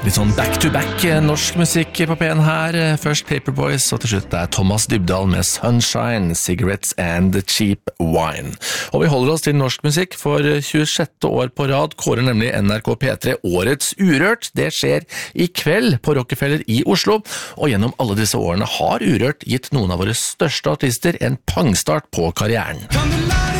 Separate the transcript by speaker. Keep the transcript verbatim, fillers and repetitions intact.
Speaker 1: Litt sånn back-to-back norsk musikk på P en her. Først Paperboys, og til slutt er Thomas Dybdahl med Sunshine, Cigarettes and Cheap Wine. Og vi holder oss til norsk musikk, for tjuesjette år på rad kårer nemlig N R K P tre Årets Urørt. Det skjer i kveld på Rockefeller i Oslo, og gjennom alle disse årene har Urørt gitt noen av våre største artister en pangstart på karrieren.